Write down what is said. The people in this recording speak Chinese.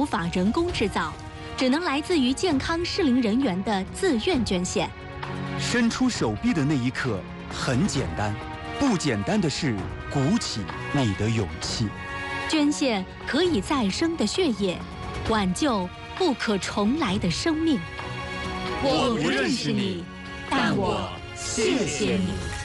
法人工制造，只能来自于健康适龄人员的自愿捐献。 伸出手臂的那一刻很简单，不简单的是鼓起你的勇气。 捐献可以再生的血液，挽救不可重来的生命。 我不认识你，但我谢谢你。